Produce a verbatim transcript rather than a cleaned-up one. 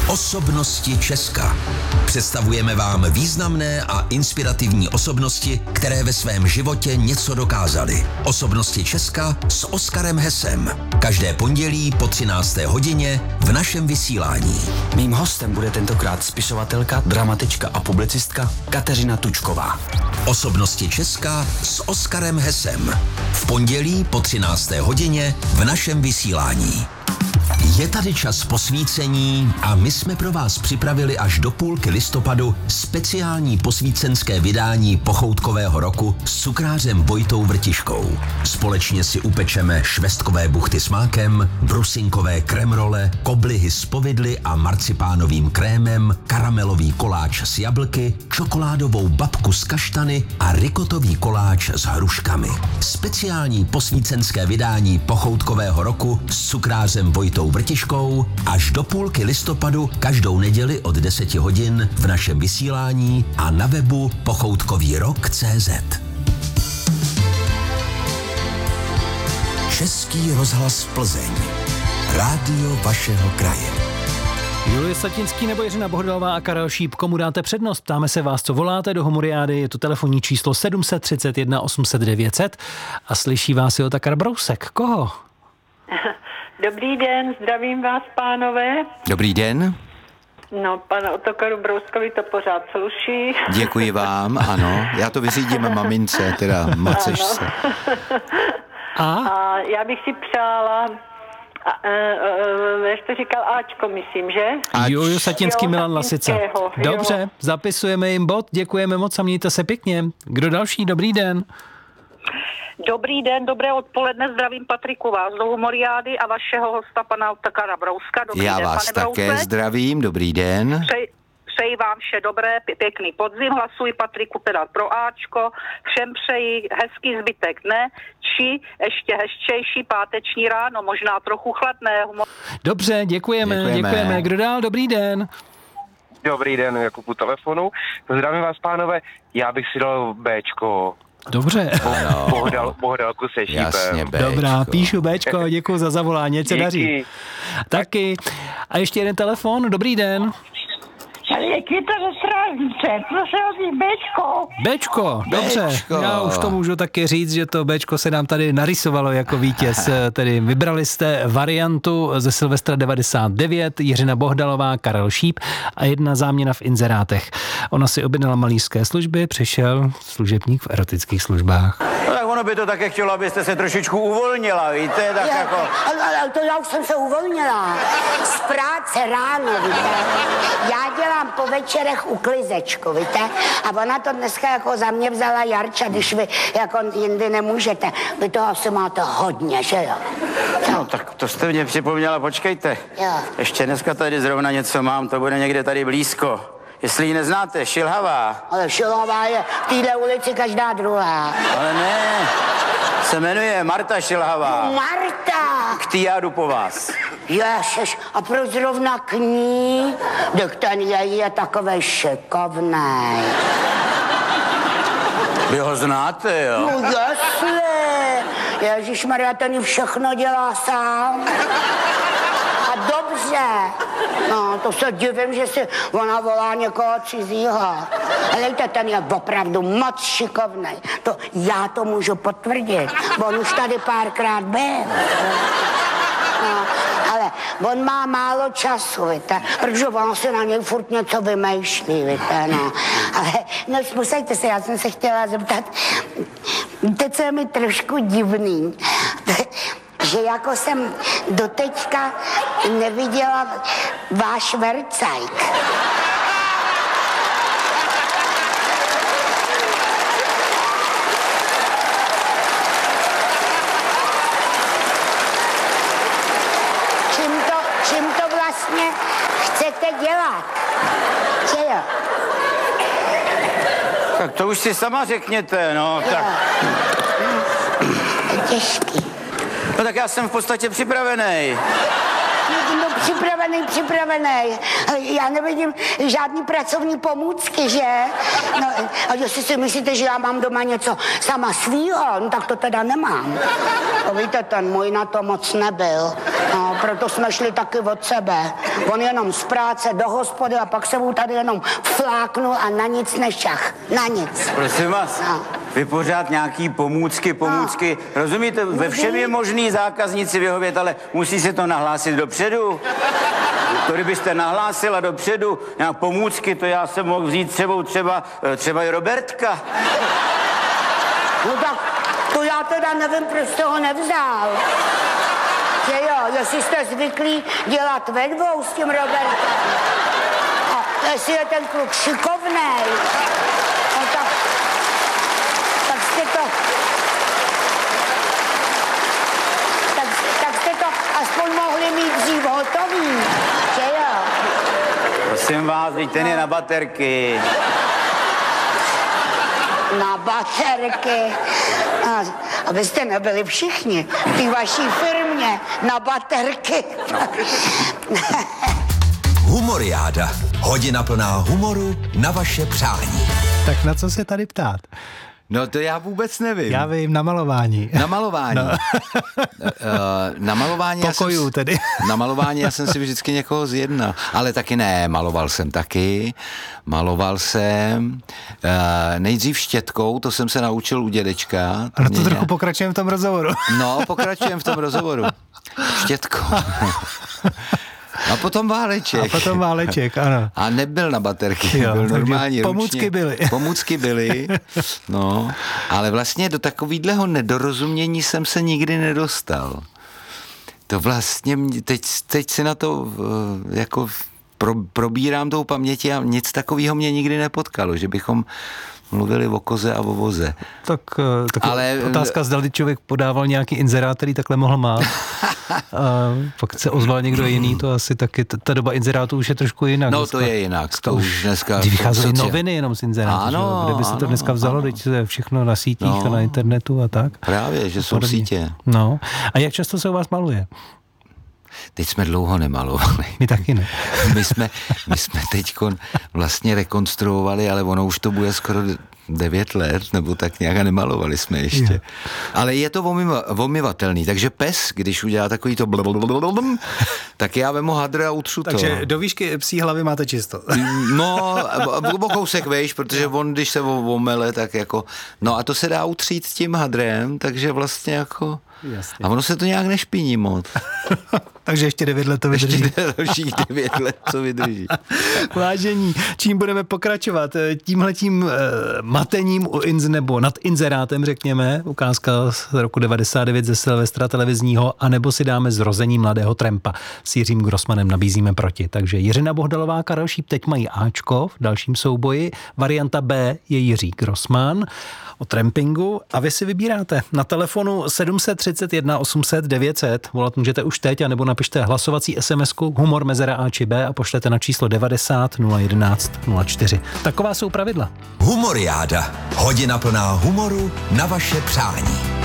Osobnosti Česka. Představujeme vám významné a inspirativní osobnosti, které ve svém životě něco dokázaly. Osobnosti Česka s Oskarem Hesem. Každé pondělí po třinácté hodině v našem vysílání. Mým hostem bude tentokrát spisovatelka, dramatička a publicistka Kateřina Tučková. Osobnosti Česka s Oskarem Hesem. V pondělí po třinácté hodině v našem vysílání. Je tady čas posvícení a my jsme pro vás připravili až do půlky listopadu speciální posvícenské vydání pochoutkového roku s cukrářem Vojtou Vrtiškou. Společně si upečeme švestkové buchty s mákem, brusinkové kremrole, koblihy s povidly a marcipánovým krémem, karamelový koláč s jablky, čokoládovou babku s kaštany a rikotový koláč s hruškami. Speciální posvícenské vydání pochoutkového roku s cukrářem Vojtou Vrtiškou až do půlky listopadu každou neděli od deseti hodin v našem vysílání a na webu pochoutkový rok tečka cé zet. Český rozhlas Plzeň. Rádio vašeho kraje. Julie Satinský nebo Jiřina Bohdalová a Karel Šíp, komu dáte přednost? Ptáme se vás, co voláte do Homuriády, je to telefonní číslo sedm set třicet jedna osm set devět set a slyší vás i Otakar Brousek. Koho? Dobrý den, zdravím vás, pánové. Dobrý den. No, pana Otakaru Brouskovi to pořád sluší. Děkuji vám, ano. Já to vyřídím mamince, teda macešce. A? A já bych si přála, a, e, e, jak to říkal, Ačko, myslím, že? Juliu Satinský, Jo, Milan Lasica. Satinského, Dobře, jo. zapisujeme jim bod, děkujeme moc a mějte se pěkně. Kdo další? Dobrý den. Dobrý den, dobré odpoledne, zdravím Patriku vás do Humoriády a vašeho hosta pana Otakara Brouska. Dobrý Já den, vás pane také Brousek. zdravím, dobrý den. Přeji, přeji vám vše dobré, pě- pěkný podzim, hlasuji Patriku teda pro Ačko, všem přeji hezký zbytek dne, či ještě hezčejší páteční ráno, možná trochu chladné. Humor... Dobře, děkujeme, děkujeme, děkujeme. Kdo dál? Dobrý den. Dobrý den, Jakub u telefonu. Zdravím vás, pánové. Já bych si dal Béčko. Dobře. Ano. Bohdal, bohdalku se šípem. Jasně, Béčko. Dobrá, píšu Béčko, děkuji za zavolání, ať se Díky. daří. Taky. A ještě jeden telefon, dobrý den. Jak je to ze Strážnice, prosím vás, Béčko. Béčko, dobře. Béčko. Já už to můžu taky říct, že to Béčko se nám tady narysovalo jako vítěz. Tedy vybrali jste variantu ze Silvestra devadesát devět, Jiřina Bohdalová, Karel Šíp a jedna záměna v inzerátech. Ona si objednala malířské služby, přišel služebník v erotických službách. No tak ono by to také chtělo, abyste se trošičku uvolnila, víte, tak Já, jako... ale, ale to já už jsem se uvolnila. Z práce ráno, víte. Já dělám po večerech uklizečku, víte. A ona to dneska jako za mě vzala Jarča, když vy jako jindy nemůžete. Vy toho asi máte hodně, že jo? No tak to jste mě připomněla, počkejte. Jo. Ještě dneska tady zrovna něco mám, to bude někde tady blízko. Jestli ji neznáte, Šilhavá. Ale Šilová je v téhle ulici každá druhá. Ale ne, se jmenuje Marta Šilhavá. Marta! K tý já jdu po vás. Ježiš, a proč zrovna k ní? Tak ten její je takovej šikovnej. Vy ho znáte, jo? No jasně. Ježišmarja, ten jí všechno dělá sám. A dobře. No, to se divím, že si ona volá někoho cizího. Helejte, ten je opravdu moc šikovnej. To já to můžu potvrdit. On už tady párkrát byl. No, ale on má málo času, víte, protože on si na něj furt něco vymýšlí, víte, no. Ale, no, musejte se, já jsem se chtěla zeptat, víte, co je mi trošku divný, že jako jsem doteďka neviděla váš vercajk. Čím to, čím to vlastně chcete dělat? Že jo? Tak to už si sama řekněte, no, tak... Je těžký. No tak já jsem v podstatě připravený. No připravený, připravený. Já nevidím žádný pracovní pomůcky, že? No, a jestli si myslíte, že já mám doma něco sama svýho, no tak to teda nemám. No, víte, ten můj na to moc nebyl. No, proto jsme šli taky od sebe. On jenom z práce do hospody a pak se mu tady jenom fláknul a na nic nešach. Na nic. Prosím vás, no. Vy pořád nějaký pomůcky, pomůcky. No. Rozumíte, ve všem je možný zákazníci vyhovět, ale musí se to nahlásit dopředu. To kdybyste nahlásila dopředu nějak pomůcky, to já jsem mohl vzít sebou třeba, třeba i Robertka. No tak to já teda nevím, proč jste ho nevzal. Že jo, jestli jste zvyklí dělat ve dvou s tím Robertem. A jestli je ten kluk šikovnej, no tak, tak jste to... Tak, tak jste to aspoň mohli mít dřív hotový, že jo? Prosím vás, teď ten je na baterky. Na baterky. A, abyste nebyli všichni v té vaší firmě na baterky. Humoriáda. Hodina plná humoru na vaše přání. Tak na co se tady ptát? No to já vůbec nevím. Já vím, na malování. Na malování. No. uh, na malování... Pokojů já jsem, tedy. Na malování já jsem si vždycky někoho zjednal. Ale taky ne, maloval jsem taky. Maloval jsem uh, nejdřív štětkou, to jsem se naučil u dědečka. To, to trochu pokračujeme v tom rozhovoru. No, pokračujeme v tom rozhovoru. Štětkou. A potom váleček. A potom váleček, ano. A nebyl na baterky, jo, byl normální pomůcky ručně. byly. Pomůcky byly, no. Ale vlastně do takovýhleho nedorozumění jsem se nikdy nedostal. To vlastně, mě, teď, teď si na to jako pro, probírám tou paměti a nic takového mě nikdy nepotkalo, že bychom mluvili o koze a o voze. Tak, tak ale otázka, zda člověk podával nějaký inzerát, který takhle mohl mát. A pak se ozval někdo jiný, to asi taky, ta doba inzerátů už je trošku jinak. No dneska. to je jinak, to už dneska... Kdy vycházely noviny jenom z inzerátů, ano, kde by se to ano, dneska vzalo, ano. teď je všechno na sítích no, a na internetu a tak. Právě, že jsou sítě. No, a jak často se u vás maluje? Teď jsme dlouho nemalovali. My taky ne. My jsme, my jsme teďkon vlastně rekonstruovali, ale ono už to bude skoro devět let, nebo tak nějak a nemalovali jsme ještě. Je. Ale je to omyvatelný, takže pes, když udělá takový to blablabla, tak já vemu hadr a utřu to. Takže do výšky psí hlavy máte čisto. No, o kousek vejš, protože on, když se omele, tak jako, no a to se dá utřít tím hadrem, takže vlastně jako... Jasně. A ono se to nějak nešpiní moc. Takže ještě devět let to vydrží. Ještě dalších devět let to vydrží. Vážení, čím budeme pokračovat? Tímhletím uh, matením u inz, nebo nad inzerátem, řekněme, ukázka z roku devadesát devět ze Silvestra televizního, anebo si dáme Zrození mladého trampa. S Jiřím Grossmanem nabízíme proti. Takže Jiřina Bohdalová, Karel Šíp teď mají Ačko v dalším souboji. Varianta B je Jiří Grossman o trampingu a vy si vybíráte na telefonu sedm set třicet jedna osm set devět set. Volat můžete už teď, anebo napište hlasovací SMSku humor mezera A či B a pošlete na číslo devadesát nula jedenáct nula čtyři. Taková jsou pravidla. Humoriáda. Hodina plná humoru na vaše přání.